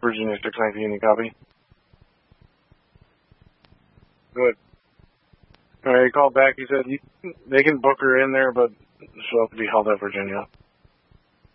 Virginia 619, you copy? Good. All right, he called back. He said they can book her in there, but she'll have to be held at Virginia.